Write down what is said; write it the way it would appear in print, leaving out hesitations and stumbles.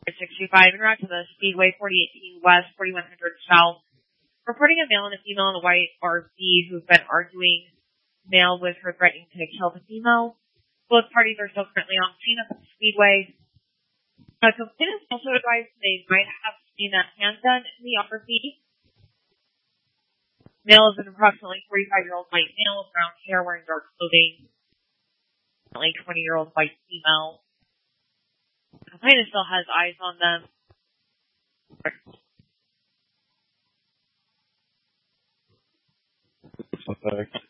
65 en route to the Speedway 4018 West, 4100 South. Reporting a male and a female in a white RV who've been arguing. Male with her threatening to kill the female. Both parties are still currently on scene at the Speedway. A complainant also advised they might have seen a handgun in the RV. Male is an approximately 45-year-old white male with brown hair wearing dark clothing. Approximately 20-year-old white female. The complainant still has eyes on them. Okay.